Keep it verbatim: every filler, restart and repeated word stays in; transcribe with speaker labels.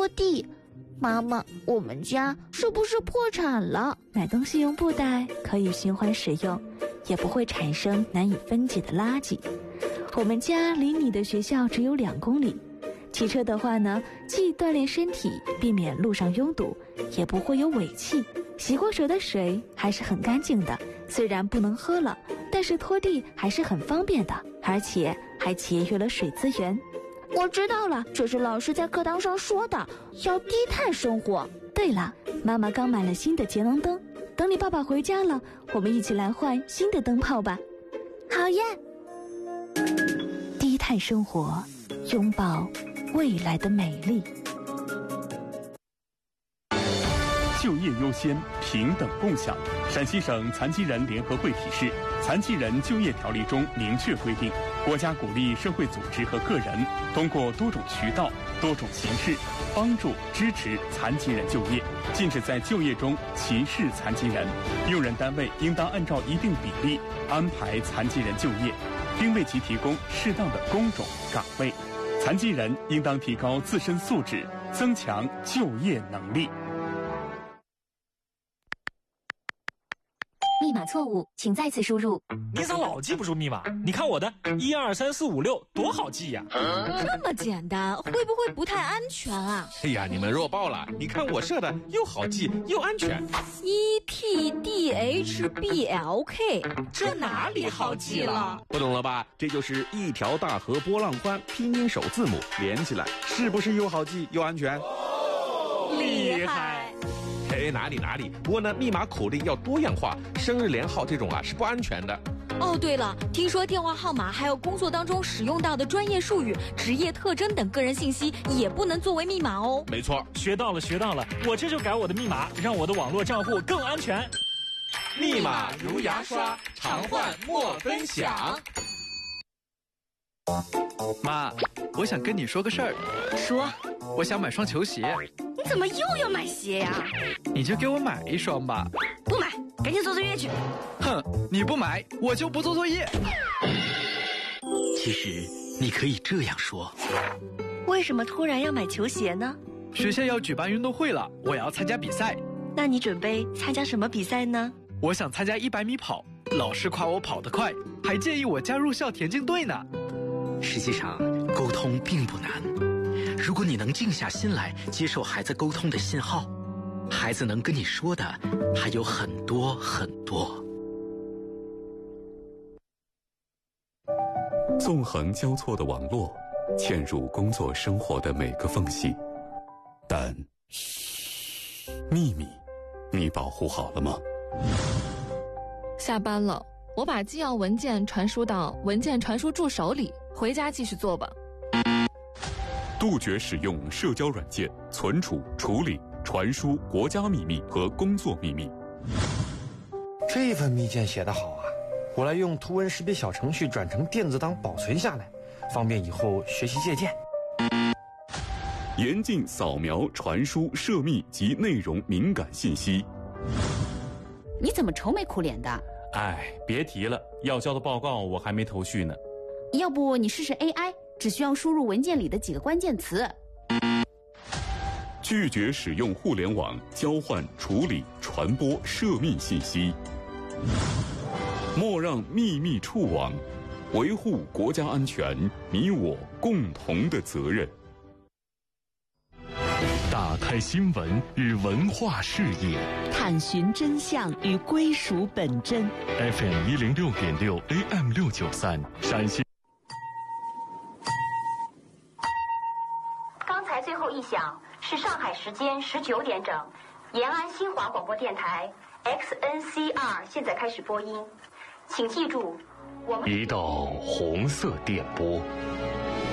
Speaker 1: 地。妈妈，我们家是不是破产了？
Speaker 2: 买东西用布袋可以循环使用，也不会产生难以分解的垃圾。我们家离你的学校只有两公里，骑车的话呢，既锻炼身体，避免路上拥堵，也不会有尾气。洗过手的水还是很干净的，虽然不能喝了，但是拖地还是很方便的，而且还节约了水资源。
Speaker 1: 我知道了，这是老师在课堂上说的，要低碳生活。
Speaker 2: 对了，妈妈刚买了新的节能灯，等你爸爸回家了，我们一起来换新的灯泡吧。
Speaker 1: 好耶！
Speaker 2: 低碳生活，拥抱未来的美丽。
Speaker 3: 就业优先，平等共享。陕西省残疾人联合会提示，《残疾人就业条例》中明确规定，国家鼓励社会组织和个人通过多种渠道、多种形式帮助支持残疾人就业，禁止在就业中歧视残疾人。用人单位应当按照一定比例安排残疾人就业，并为其提供适当的工种岗位。残疾人应当提高自身素质，增强就业能力。
Speaker 4: 密码错误，请再次输入。
Speaker 5: 你咋老记不住密码？你看我的一二三四五六多好记呀、
Speaker 6: 啊！这么简单，会不会不太安全啊？
Speaker 7: 哎呀，你们弱爆了！你看我设的又好记又安全。
Speaker 6: E T D H B L K，
Speaker 5: 这哪里好记了？
Speaker 7: 不懂了吧？这就是一条大河波浪宽，拼音首字母连起来，是不是又好记又安全？
Speaker 5: 哦、厉害！
Speaker 7: 哎，哪里哪里，不过呢，密码口令要多样化，生日连号这种啊是不安全的。
Speaker 6: 哦，对了，听说电话号码还有工作当中使用到的专业术语、职业特征等个人信息也不能作为密码哦。
Speaker 7: 没错，
Speaker 5: 学到了学到了，我这就改我的密码，让我的网络账户更安全。
Speaker 7: 密码如牙刷，常换莫分享。
Speaker 8: 妈，我想跟你说个事儿。
Speaker 6: 说。
Speaker 8: 我想买双球鞋。
Speaker 6: 你怎么又要买鞋呀？
Speaker 8: 你就给我买一双吧。
Speaker 6: 不买，赶紧做作业去。
Speaker 8: 哼，你不买，我就不做作业。
Speaker 9: 其实你可以这样说。
Speaker 6: 为什么突然要买球鞋呢？
Speaker 8: 学校要举办运动会了，我要参加比赛。
Speaker 6: 那你准备参加什么比赛呢？
Speaker 8: 我想参加一百米跑，老师夸我跑得快，还建议我加入校田径队呢。
Speaker 9: 实际上，沟通并不难。如果你能静下心来接受孩子沟通的信号，孩子能跟你说的还有很多很多。
Speaker 10: 纵横交错的网络嵌入工作生活的每个缝隙，但嘘，秘密你保护好了吗？
Speaker 11: 下班了，我把纪要文件传输到文件传输助手里，回家继续做吧。
Speaker 10: 杜绝使用社交软件存储、处理、传输国家秘密和工作秘密。
Speaker 12: 这份密件写得好啊，我来用图文识别小程序转成电子档保存下来，方便以后学习借鉴。
Speaker 10: 严禁扫描、传输涉密及内容敏感信息。
Speaker 4: 你怎么愁眉苦脸的？
Speaker 13: 哎，别提了，要交的报告我还没头绪呢。
Speaker 4: 要不你试试 A I， 只需要输入文件里的几个关键词。
Speaker 10: 拒绝使用互联网交换、处理、传播涉密信息。莫让秘密触网，维护国家安全，你我共同的责任。
Speaker 14: 打开新闻与文化视野，
Speaker 15: 探寻真相与归属本真。
Speaker 14: F M 一零六点六 A M 六九三，陕西。
Speaker 16: 刚才最后一响是上海时间十九点整，延安新华广播电台 X N C R 现在开始播音，请记住，我们
Speaker 14: 一道红色电波，